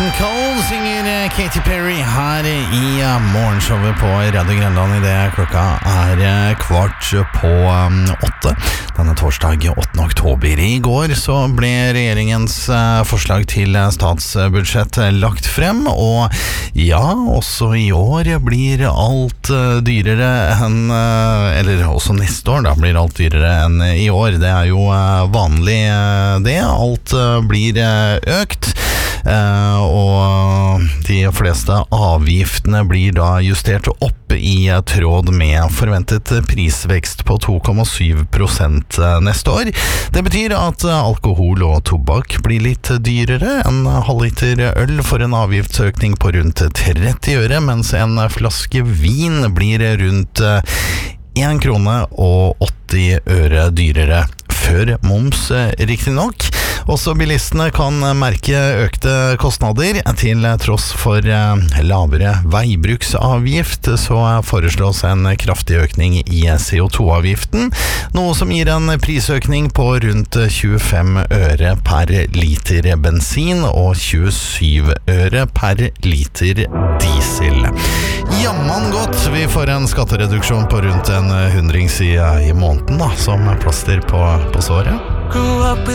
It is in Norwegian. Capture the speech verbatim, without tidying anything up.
Nat Cole synger Katy Perry her i morgenshowet på Radio Grenland i det klokka er kvart på åtte. Denne torsdag åttende oktober. I går så ble regjeringens forslag til statsbudsjett lagt frem, og ja, også i år blir alt dyrere enn, eller også neste år da blir alt dyrere enn i år. Det er jo vanlig det, alt blir økt. Uh, og de fleste avgiftene blir da justert opp i tråd med forventet prisvekst på to komma syv prosent neste år. Det betyr at alkohol og tobakk blir litt dyrere. En halvliter øl får en avgiftsøkning på rundt tretti øre, mens en flaske vin blir rundt en krone og åtti øre dyrere. Før moms, riktig nok. Også bilistene kan merke økte kostnader. Til tross for lavere veibruksavgift så foreslås en kraftig økning i C O to avgiften, noe som gir en prisøkning på rundt tjuefem øre per liter bensin og tjuesyv øre per liter diesel. Jamman godt, vi får en skattereduksjon på rundt en hundrings i, i måneden da, som plaster på, på såret.